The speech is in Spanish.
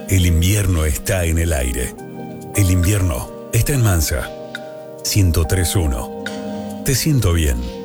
El invierno está en el aire. El invierno está en Mansa. 103.1. Te siento bien.